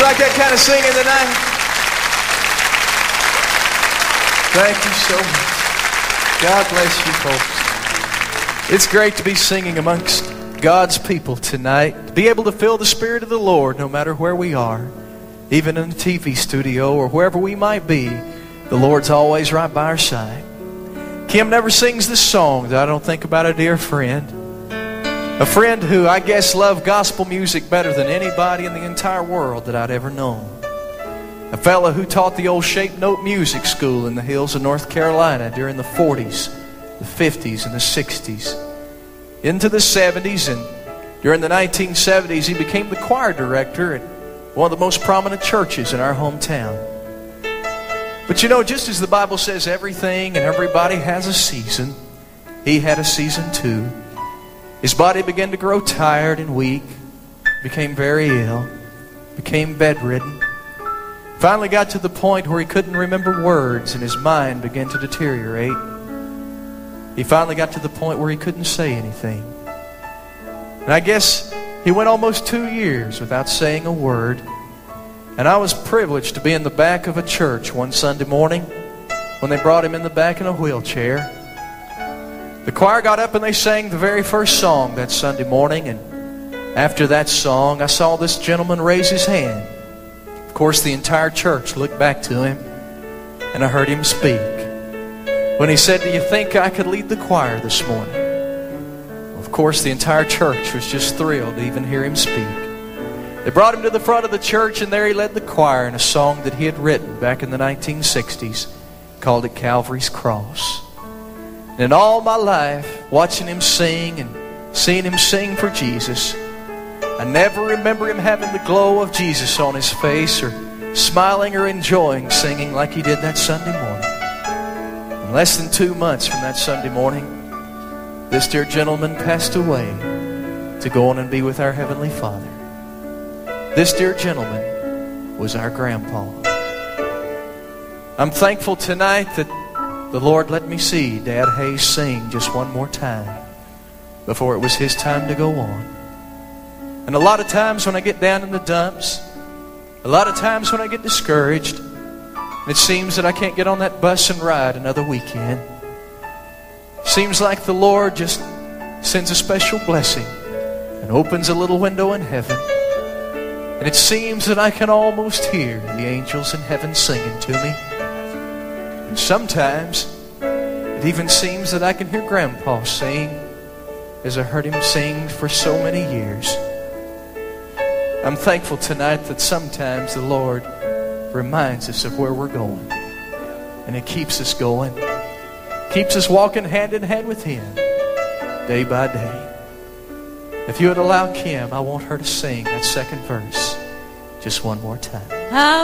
You like that kind of singing tonight? Thank you so much. God bless you folks. It's great to be singing amongst God's people tonight. To be able to feel the Spirit of the Lord no matter where we are. Even in the TV studio or wherever we might be, the Lord's always right by our side. Kim never sings this song that I don't think about a dear friend. A friend who I guess loved gospel music better than anybody in the entire world that I'd ever known. A fellow who taught the old shape note music school in the hills of North Carolina during the 40s, the 50s, and the 60s. Into the 70s, and during the 1970s, he became the choir director at one of the most prominent churches in our hometown. But you know, just as the Bible says everything and everybody has a season, he had a season too. His body began to grow tired and weak, became very ill, became bedridden. Finally got to the point where he couldn't remember words and his mind began to deteriorate. He finally got to the point where he couldn't say anything. And I guess he went almost 2 years without saying a word. And I was privileged to be in the back of a church one Sunday morning when they brought him in the back in a wheelchair. The choir got up and they sang the very first song that Sunday morning. And after that song, I saw this gentleman raise his hand. Of course, the entire church looked back to him, and I heard him speak. When he said, "Do you think I could lead the choir this morning?" Of course, the entire church was just thrilled to even hear him speak. They brought him to the front of the church, and there he led the choir in a song that he had written back in the 1960s, called it Calvary's Cross. And in all my life, watching him sing and seeing him sing for Jesus, I never remember him having the glow of Jesus on his face or smiling or enjoying singing like he did that Sunday morning. In less than 2 months from that Sunday morning, this dear gentleman passed away to go on and be with our Heavenly Father. This dear gentleman was our grandpa. I'm thankful tonight that the Lord let me see Dad Hayes sing just one more time before it was his time to go on. And a lot of times when I get down in the dumps, a lot of times when I get discouraged, and it seems that I can't get on that bus and ride another weekend, seems like the Lord just sends a special blessing and opens a little window in heaven. And it seems that I can almost hear the angels in heaven singing to me. And sometimes it even seems that I can hear Grandpa sing as I heard him sing for so many years. I'm thankful tonight that sometimes the Lord reminds us of where we're going. And it keeps us going. Keeps us walking hand in hand with Him day by day. If you would allow Kim, I want her to sing that second verse just one more time.